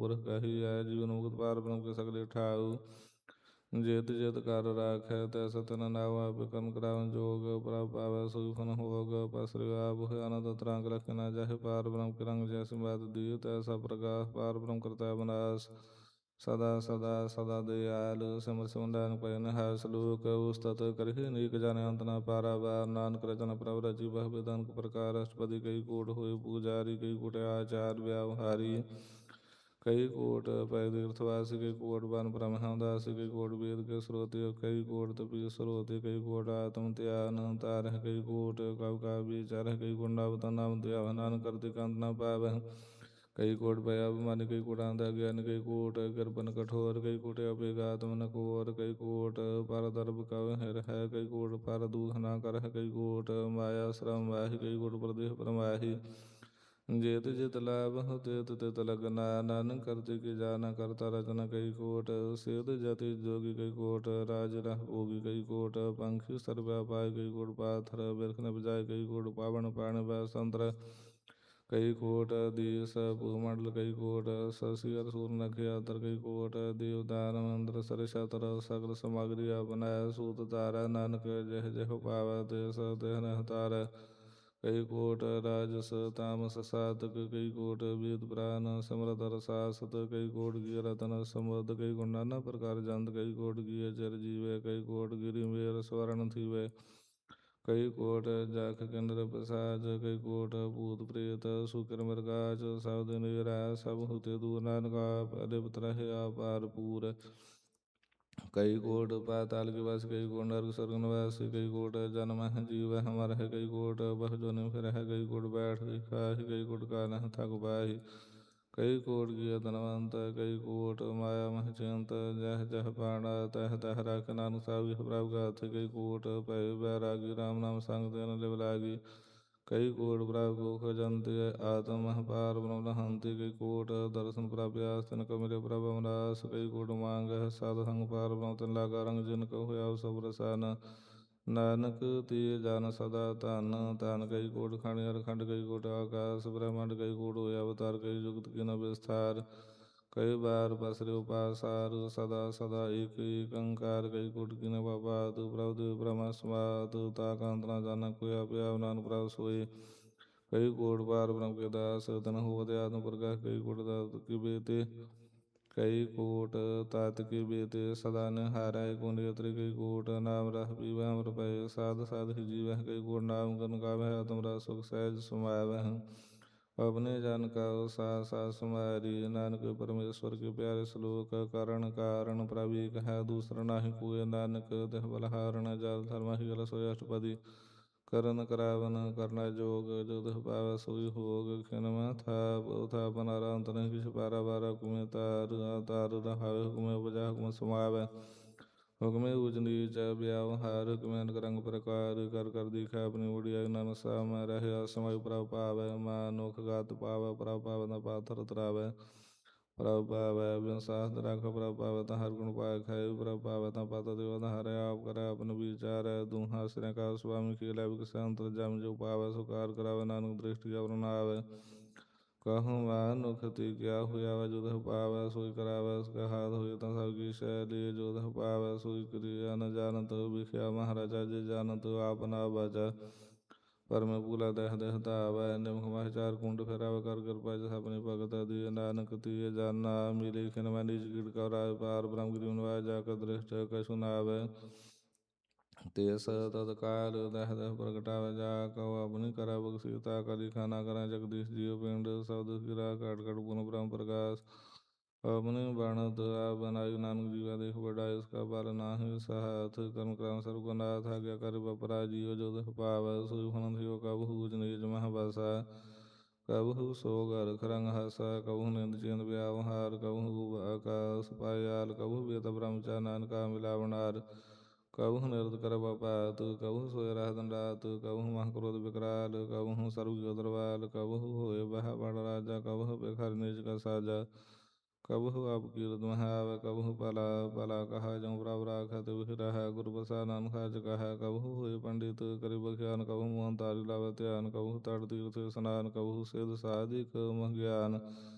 ਪੁਰਖ ਕਹੀ ਹੈ। ਜੀਵਨ ਮੁਕਤ ਪਾਰ ਬ੍ਰਹਮ ਕੇ ਸਗਲੇ ਠਾਉ। ਜਿਤ ਜਿਤ ਕਰ ਰਾਖੈ ਤੈਸਾ ਤਨ ਨਾਉ। ਆਪੇ ਕਰਮ ਕਰਾਵਨ ਜੋਗ ਪ੍ਰਭ ਪਾਵੈ ਸੋਈ ਫਨ ਹੋਗ। ਪਸਰਿ ਆਪ ਹੋਇ ਆਨੰਦ ਤਰੰਗ ਲਖਿ ਨਾ ਜਾਹਿ। ਪਾਰ ਬ੍ਰਹਮ ਕੇ ਰੰਗ ਜੈਸੀ ਬਾਤ ਦੀ ਤੈਸਾ ਪ੍ਰਗਾਸ। ਪਾਰ ਬ੍ਰਹਮ ਕਰਤਾ ਬਨਾਸ ਸਦਾ ਸਦਾ ਸਦਾ ਦਿਆਲ। ਸਿਮਰ ਸਿਮਰ ਨਾਨਕ ਭਜਨ ਨਿਹਾਲ। ਸਲੋਕ ਉਸਤਤ ਕਰਿ ਨੀਕ ਜਾਣੈ ਅੰਤ ਨਾ ਪਾਰਾਵਾਰ। ਨਾਨਕ ਰਚਨ ਪ੍ਰਭ ਰਚੀ ਬਹੁ ਬਿਧ ਅਨਕ ਪ੍ਰਕਾਰ। ਅਸ਼ਟਪਦੀ ਕਈ ਕੋਟ ਹੋਏ ਪੂਜਾਰੀ। ਕਈ ਕੋਟ ਆਚਾਰ ਵਿਆਵਹਾਰੀ। ਕਈ ਕੋਟ ਪੈ ਤੀਰਥਵਾਸੀ। ਕਈ ਕੋਟ ਬਨ ਬ੍ਰਹਮ ਹਮਦਾਸੀ। ਕਈ ਕੋਟ ਵੇਦ ਕੇ ਸਰੋਤੇ। ਕਈ ਕੋਟ ਤਪੀ ਸਰੋਤੇ। ਕਈ ਕੋਟ ਆਤਮ ਧਿਆਨ ਤਾਰਹਿ। ਕਈ ਕੋਟ ਕਉ ਕਾ ਵਿਚਾਰਹਿ। ਕਈ ਕੋਟ ਨਵ ਤਨ ਨਾਮ ਧਿਆਵਹਿ। ਨਾਨਕ ਕਰਤੇ ਕੰਤ ਨਾ ਪਾਵਹਿ। ਕਈ ਕੋਟ ਭੈ ਅਭਿਮਾਨੀ। ਕਈ ਕੋਟ ਅੰਧ ਅਗਿਆਨੀ। ਕਈ ਕੋਟ ਕਿਰਪਨ ਕਠੋਰ। ਕਈ ਕੋਟ ਅਭਿਗਾਤ ਮਨ ਘੋਰ। ਕਈ ਕੋਟ ਪਰ ਦਰਬ ਕਉ ਹਿਰਹਿ। ਕਈ ਕੋਟ ਪਰ ਦੂਖ ਨਾ ਕਰਹਿ। ਕਈ ਕੋਟ ਮਾਇਆ ਸ਼ਰਮ ਵਾਹੀ। ਕਈ ਕੋਟ ਪ੍ਰਦੇਹ ਪਰਮਾਹੀ। जेत जेत लाभ तेत तेत लगना। नानक करते के जाना करता रचना। कई कोट सेत जति जोगी। कई कोट राज रह भोगी। कई कोट पंखी सर व्यापाय। कई कोट पाथर बिरख न बजाय। कई कोट पावन पाण संतर। कई कोट दीस भूमंडल। कई कोट शशियर सूर नखयातर। कई कोट देवदान मंत्र सर शतर। सकल सामग्री अपनाय सूत तारा। नानक जह जह पावै देश देह न तारै। कई कोट राजस तामस सातक। कई कोट वेद पुराण समरत रसासत। कई कोट गिय रतन समुद्र। कई कोट नाना प्रकार जंत। कई कोट गिय चर जीवे। कई कोट गिरि मेर स्वर्ण थीवे। कई कोट जाख केंद्र प्रसाद। कई कोट भूत प्रेत सुकर मृगाच। सब दिन सब हुते दूर। नानक आप अधिपत रहे अपार पूर। कई कोट पाताल के वासी। कई कोट नरक स्वर्ग निवासी। कई कोट जन्म है जीव हमार है। कई कोट बहु जोनि फिर है। कई कोट बैठ खाही। कई कोट कान थक पाही। कई कोट गिय धनवंत। कई कोट माया मह चिंत। जह जह पाणा तह तह राख। नानक साहु प्रभु गाथ। कई कोट पै बैरागी। राम नाम संग तेन लिव लागी। कई कोट प्रभु को खजंती आत्म मह पार ब्रह्म लहंती। कई कोट दर्शन प्राप्यास तिन कमिरे प्रभ अमरास। कई कोट मांग साध संग पार ब्रह्म तिन लागा रंग। जिन कहो आव सब रसान। नानक तिय जान सदा तन तन। कई कोट खंड अरखंड। कई कोट आकाश ब्रह्मांड। कई कोट होय अवतार। कई जुगत की न विस्तार। कई बार पसरे उपासार सदा सदा एक एक अंकार। कई कोट की न बात प्रभु देव ब्रह्मस्मात। ताकांत न जाना कोई आपे आव नानक प्रभु सोई। कई कोट पार ब्रह्म के दास तन होवते आत्म प्रकाश। कई कोट तात की बेते। कई कोट तात की बेते सदा निहारै को नेत्र। कई कोट नाम रह पीवै अमर पय साध साध ही जीवै। कई कोट नाम गन गावै आत्म रस सुख सहज समावै। अपने जान का सा सा सुमारी। नानक परमेश्वर के प्यारे श्लोक करण कारण प्रवीक है। दूसरा नाही कोय नानक देह बलहारण। जाल धर्म ही गल सोय अष्टपदी। करन करावन करना जोग। जो देह पावै सोई होग। खिन था थापन अंत नहीं किछ पारा बारा। हुकुमे तार तार रहावे। हुकुमे उपजा हुकुम समावै। हुक्मे ऊच नीच व्यवहार। हुक्मे अनक रंग प्रकार। कर कर दिखा अपनी उड़िया। नानक साम रहे असमय प्रभ पावै। मानुख गात पावै प्रभ पावै न पाथर तरावै। प्रभ पावै बिन साथ राख। प्रभ पावै त हर गुण पाय खाय। प्रभ पावै त पात देव धारै। आप करे अपन विचार। दूहा श्रेय का स्वामी खेला विकस अंतर जम। जो पावै सुकार करावै। नानक दृष्टि अवर न आवै। कहूँ मानुख ती क्या हुआ जो देह पावै सोई करावै। उसका हाथ हुए तं सब की शैली। जो देह पावै सोई क्रिया न जानत बिख्या महाराजा। जे जानत आपना बचा। पर में पूला देह देह तावै। निमुख माह चार कुंड फेरावै। कर कृपा जस अपनी भगत दिए। नानक तिय जाना मिले खिन मैं निज कीट कवराय। पार ब्रह्म गिरि निवाय जाकर दृष्ट कछु नावै। तेस तत्काल दह दह प्रगटावे। जा कहो अपनी करा बगसीता। करी खाना करें जगदीश जीव पिंड। शब्द गिरा काट काट पुन ब्रह्म प्रकाश। अपने बाणत आप बनाई। नानक जीवा देख बढ़ाई। उसका बाल नाही साथ। कर्म क्रम सर्व नाथ। आज्ञा कर बपरा जियो। जो देह पावै सोई फन थियो। कबहु उच नीच मह बसा। कबहु सोग अरख रंग हसा। कबहु निंद चिंद व्यवहार। कबहु आकाश पायाल। कबहु बेत ब्रह्मचार। नानका मिलावनार। कबहु निरत कर बपात। कबहु सोय रहतन रात। कबहु मह क्रोध विकराल। कबहु सर्व दरबाल। कबहु होय बह बड़ राजा। कबहु बेखर निज का साजा। कबहु अब कीरत मह आवे। कबहु पला पला कहा जम प्रभ राखत रहा। गुरु प्रसाद नाम खाच कहा। कबहु होय पंडित करि बख्यान। कबहु मोहन तारी लावत ध्यान। कबहु तट तीर्थ स्नान। कबहु सिद्ध साधिक मह ज्ञान।